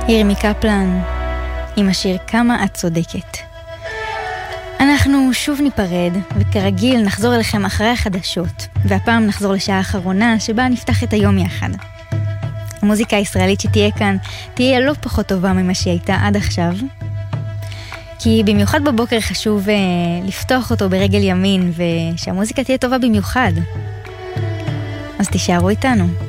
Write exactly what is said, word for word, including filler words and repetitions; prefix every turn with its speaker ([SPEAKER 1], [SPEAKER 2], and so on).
[SPEAKER 1] ירמי קפלן עם השיר כמה את צודקת. אנחנו שוב ניפרד, וכרגיל נחזור אליכם אחרי החדשות, והפעם נחזור לשעה האחרונה שבה נפתח את היום יחד. המוזיקה הישראלית שתהיה כאן תהיה לא פחות טובה ממה שהיא הייתה עד עכשיו, כי במיוחד בבוקר חשוב אה, לפתוח אותו ברגל ימין, ושהמוזיקה תהיה טובה במיוחד. אז תישארו איתנו.